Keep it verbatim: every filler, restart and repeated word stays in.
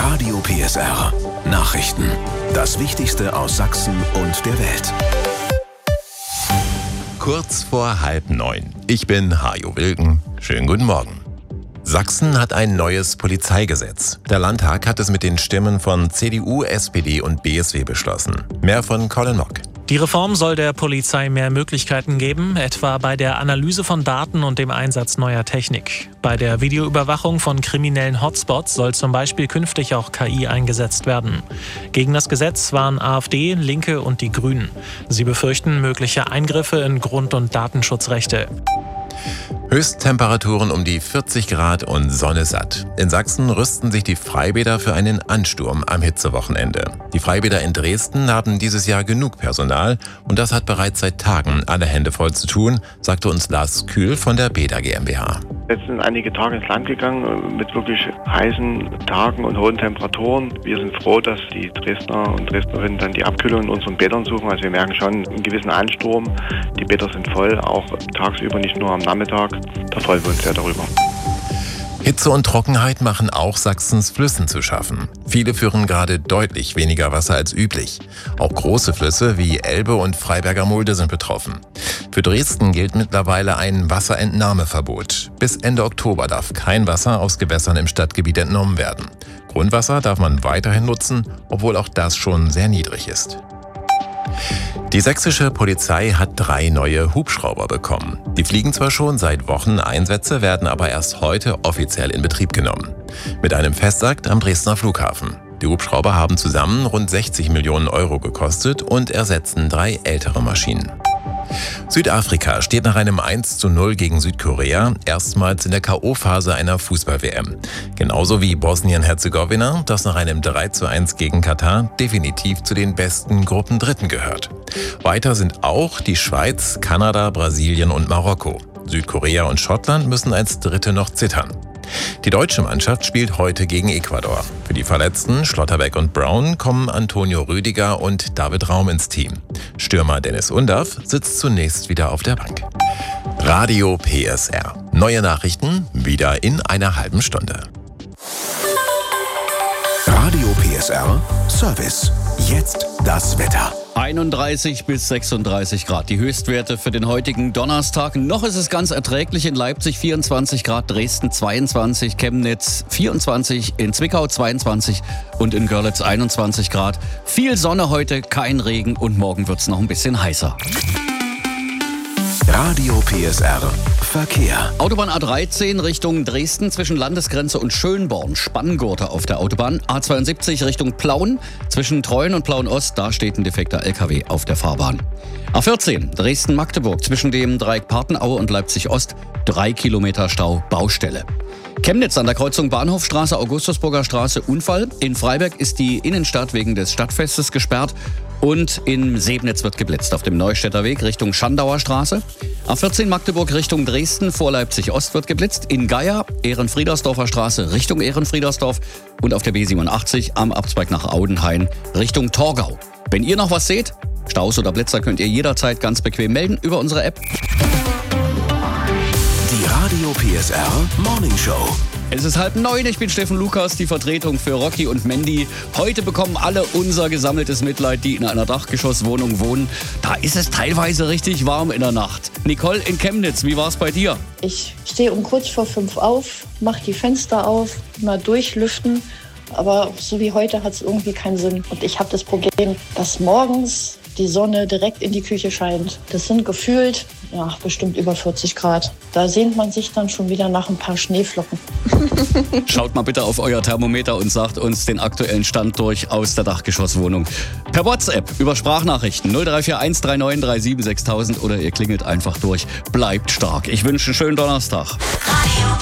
Radio P S R Nachrichten. Das Wichtigste aus Sachsen und der Welt. Kurz vor halb neun. Ich bin Hajo Wilken. Schönen guten Morgen. Sachsen hat ein neues Polizeigesetz. Der Landtag hat es mit den Stimmen von C D U, S P D und B S W beschlossen. Mehr von Colin Mock. Die Reform soll der Polizei mehr Möglichkeiten geben, etwa bei der Analyse von Daten und dem Einsatz neuer Technik. Bei der Videoüberwachung von kriminellen Hotspots soll zum Beispiel künftig auch K I eingesetzt werden. Gegen das Gesetz waren AfD, Linke und die Grünen. Sie befürchten mögliche Eingriffe in Grund- und Datenschutzrechte. Höchsttemperaturen um die vierzig Grad und Sonne satt. In Sachsen rüsten sich die Freibäder für einen Ansturm am Hitzewochenende. Die Freibäder in Dresden haben dieses Jahr genug Personal und das hat bereits seit Tagen alle Hände voll zu tun, sagte uns Lars Kühl von der Bäder GmbH. Jetzt sind einige Tage ins Land gegangen mit wirklich heißen Tagen und hohen Temperaturen. Wir sind froh, dass die Dresdner und Dresdnerinnen dann die Abkühlung in unseren Bädern suchen. Also wir merken schon einen gewissen Ansturm. Die Bäder sind voll, auch tagsüber, nicht nur am Nachmittag. Da freuen wir uns sehr darüber. Hitze und Trockenheit machen auch Sachsens Flüssen zu schaffen. Viele führen gerade deutlich weniger Wasser als üblich. Auch große Flüsse wie Elbe und Freiberger Mulde sind betroffen. Für Dresden gilt mittlerweile ein Wasserentnahmeverbot. Bis Ende Oktober darf kein Wasser aus Gewässern im Stadtgebiet entnommen werden. Grundwasser darf man weiterhin nutzen, obwohl auch das schon sehr niedrig ist. Die sächsische Polizei hat drei neue Hubschrauber bekommen. Die fliegen zwar schon seit Wochen Einsätze, werden aber erst heute offiziell in Betrieb genommen. Mit einem Festakt am Dresdner Flughafen. Die Hubschrauber haben zusammen rund sechzig Millionen Euro gekostet und ersetzen drei ältere Maschinen. Südafrika steht nach einem eins zu null gegen Südkorea erstmals in der K O-Phase einer Fußball-W M. Genauso wie Bosnien-Herzegowina, das nach einem drei zu eins gegen Katar definitiv zu den besten Gruppendritten gehört. Weiter sind auch die Schweiz, Kanada, Brasilien und Marokko. Südkorea und Schottland müssen als Dritte noch zittern. Die deutsche Mannschaft spielt heute gegen Ecuador. Für die Verletzten Schlotterbeck und Brown kommen Antonio Rüdiger und David Raum ins Team. Stürmer Dennis Undaff sitzt zunächst wieder auf der Bank. Radio P S R. Neue Nachrichten wieder in einer halben Stunde. Radio P S R Service. Jetzt das Wetter. einunddreißig bis sechsunddreißig Grad, die Höchstwerte für den heutigen Donnerstag. Noch ist es ganz erträglich in Leipzig vierundzwanzig Grad, Dresden zweiundzwanzig, Chemnitz vierundzwanzig, in Zwickau zweiundzwanzig und in Görlitz einundzwanzig Grad. Viel Sonne heute, kein Regen und morgen wird es noch ein bisschen heißer. Radio P S R Verkehr. Autobahn A dreizehn Richtung Dresden zwischen Landesgrenze und Schönborn. Spanngurte auf der Autobahn. A zweiundsiebzig Richtung Plauen. Zwischen Treuen und Plauen-Ost, da steht ein defekter L K W auf der Fahrbahn. A vierzehn Dresden-Magdeburg zwischen dem Dreieck Partenaue und Leipzig-Ost. Drei Kilometer Stau, Baustelle. Chemnitz an der Kreuzung Bahnhofstraße, Augustusburger Straße, Unfall. In Freiberg ist die Innenstadt wegen des Stadtfestes gesperrt. Und in Sebnitz wird geblitzt auf dem Neustädter Weg Richtung Schandauer Straße. A vierzehn Magdeburg Richtung Dresden, vor Leipzig-Ost wird geblitzt. In Geier, Ehrenfriedersdorfer Straße Richtung Ehrenfriedersdorf. Und auf der B siebenundachtzig am Abzweig nach Audenhain Richtung Torgau. Wenn ihr noch was seht, Staus oder Blitzer, könnt ihr jederzeit ganz bequem melden über unsere App. Die Radio P S R Morning Show. Es ist halb neun, ich bin Steffen Lukas, die Vertretung für Rocky und Mandy. Heute bekommen alle unser gesammeltes Mitleid, die in einer Dachgeschosswohnung wohnen. Da ist es teilweise richtig warm in der Nacht. Nicole in Chemnitz, wie war's bei dir? Ich stehe um kurz vor fünf auf, mache die Fenster auf, mal durchlüften. Aber so wie heute hat es irgendwie keinen Sinn. Und ich habe das Problem, dass morgens die Sonne direkt in die Küche scheint. Das sind gefühlt, ja, bestimmt über vierzig Grad. Da sehnt man sich dann schon wieder nach ein paar Schneeflocken. Schaut mal bitte auf euer Thermometer und sagt uns den aktuellen Stand durch aus der Dachgeschosswohnung. Per WhatsApp über Sprachnachrichten null drei vier eins drei neun drei sieben sechstausend oder ihr klingelt einfach durch. Bleibt stark. Ich wünsche einen schönen Donnerstag.